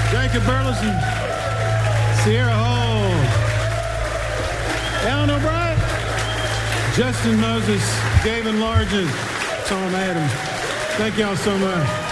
Jacob Burleson, Sierra Hall, Alan O'Brien, Justin Moses, Gavin Largent, Tom Adams. Thank y'all so much.